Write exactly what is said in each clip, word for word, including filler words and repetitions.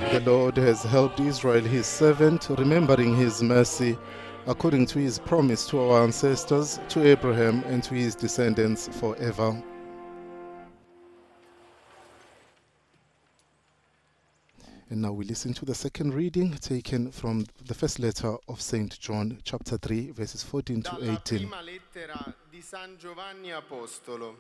The Lord has helped Israel, his servant, remembering his mercy, according to his promise to our ancestors, to Abraham and to his descendants forever. And now we listen to the second reading taken from the first letter of Saint John, chapter three, verses fourteen to eighteen. Dalla prima lettera di San Giovanni Apostolo.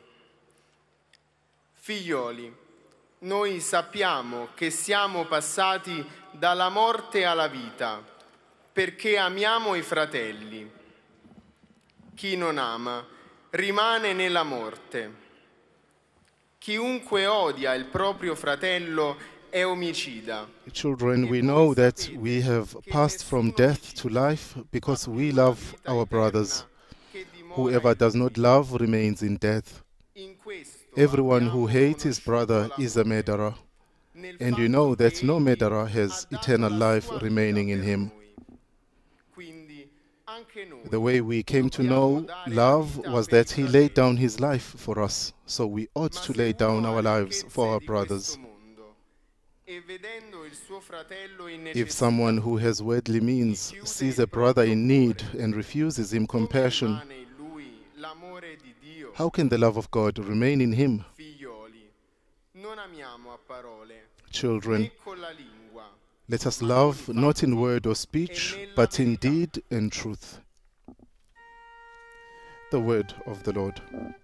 Figlioli, noi sappiamo che siamo passati dalla morte alla vita, perché amiamo i fratelli. Chi non ama rimane nella morte. Chiunque odia il proprio fratello è omicida. Children, we know that we have passed from death to life because we love our brothers. Whoever does not love remains in death. Everyone who hates his brother is a murderer, and you know that no murderer has eternal life remaining in him. The way we came to know love was that he laid down his life for us, so we ought to lay down our lives for our brothers. If someone who has worldly means sees a brother in need and refuses him compassion, how can the love of God remain in him? Children, let us love not in word or speech, but in deed and truth. The word of the Lord.